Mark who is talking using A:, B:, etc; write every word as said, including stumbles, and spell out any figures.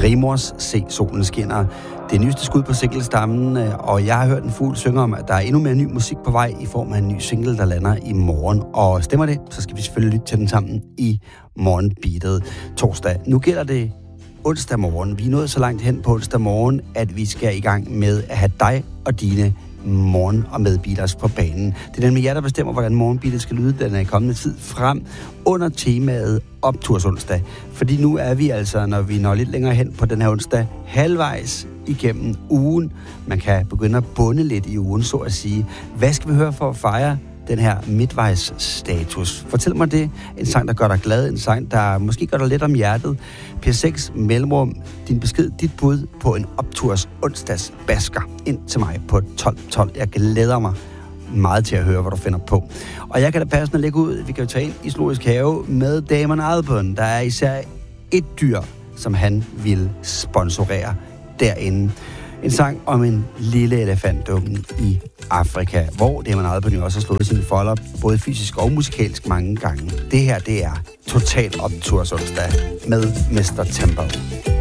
A: Rimors Se Solen Skinner. Det er nyeste skud på singelstammen, og jeg har hørt en fugl synge om, at der er endnu mere ny musik på vej i form af en ny single, der lander i morgen. Og stemmer det, så skal vi selvfølgelig lytte til den sammen i morgenbeatet torsdag. Nu gælder det onsdag morgen. Vi er nået så langt hen på onsdag morgen, at vi skal i gang med at have dig og dine morgen- og medbeaters på banen. Det er nemlig jer, der bestemmer, hvordan morgenbeatet skal lyde den er kommende tid frem under temaet optursonsdag. Fordi nu er vi altså, når vi når lidt længere hen på den her onsdag, halvvejs igennem ugen. Man kan begynde at bunde lidt i ugen, så at sige. Hvad skal vi høre for at fejre den her midtvejsstatus? Fortæl mig det. En sang, der gør dig glad. En sang, der måske gør dig lidt om hjertet. P seks Mellemrum. Din besked, dit bud på en opturs onsdags basker ind til mig på tolv tolv. Jeg glæder mig meget til at høre, hvad du finder på. Og jeg kan da passende lægge ud. Vi kan jo tage ind i Zoologisk Have med Damon Albarn. Der er især et dyr, som han vil sponsorere derinde. En sang om en lille elefantdukke i Afrika, hvor Damon Albarn jo også har slået sine folder, både fysisk og musikalsk mange gange. Det her, det er Total Optursonsdag med mister Tempo.